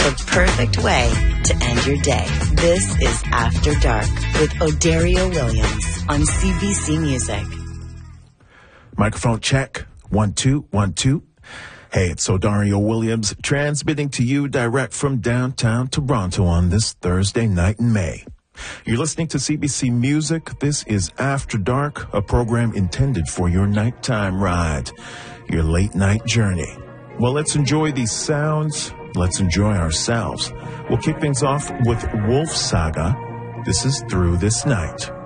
the perfect way to end your day. This is After Dark with Odario Williams on CBC Music. Microphone check. 1, 2, 1, 2. Hey, it's Odario Williams transmitting to you direct from downtown Toronto on this Thursday night in May. You're listening to CBC Music. This is After Dark, a program intended for your nighttime ride, your late night journey. Well, let's enjoy these sounds. Let's enjoy ourselves. We'll kick things off with Wolf Saga. This is Through This Night.